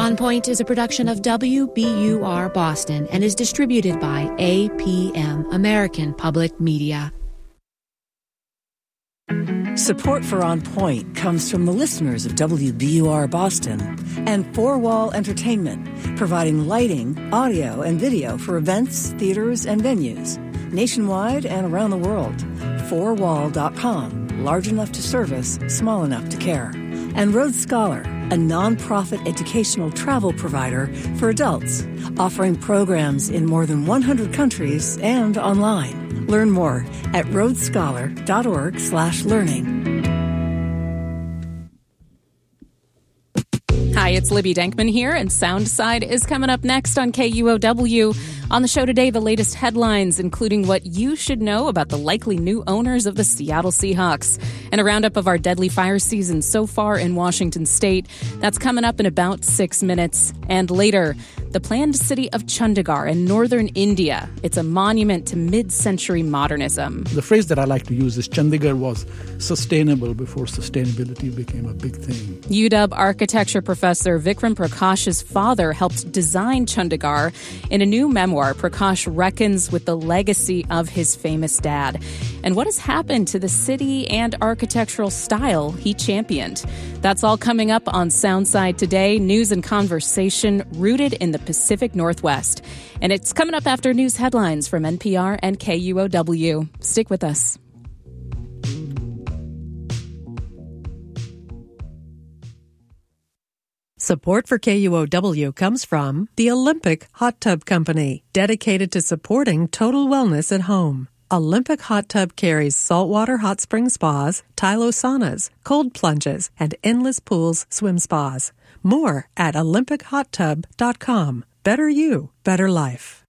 On Point is a production of WBUR Boston and is distributed by APM, American Public Media. Support for On Point comes from the listeners of WBUR Boston and Four Wall Entertainment, providing lighting, audio, and video for events, theaters, and venues, nationwide and around the world. 4wall.com, large enough to service, small enough to care. And Rhodes Scholar, a nonprofit educational travel provider for adults, offering programs in more than 100 countries and online. Learn more at rhodesscholar.org/learning. Hi, it's Libby Dankman here, and Soundside is coming up next on KUOW. On the show today, the latest headlines, including what you should know about the likely new owners of the Seattle Seahawks, and a roundup of our deadly fire season so far in Washington state. That's coming up in about 6 minutes. And later, the planned city of Chandigarh in northern India. It's a monument to mid-century modernism. The phrase that I like to use is Chandigarh was sustainable before sustainability became a big thing. UW architecture professor Vikram Prakash's father helped design Chandigarh. In a new memoir, Prakash reckons with the legacy of his famous dad and what has happened to the city and architectural style he championed. That's all coming up on Soundside today, news and conversation rooted in the Pacific Northwest. And it's coming up after news headlines from NPR and KUOW. Stick with us. Support for KUOW comes from the Olympic Hot Tub Company, dedicated to supporting total wellness at home. Olympic Hot Tub carries saltwater hot spring spas, Tylo saunas, cold plunges, and endless pools, swim spas. More at olympichottub.com. Better you, better life.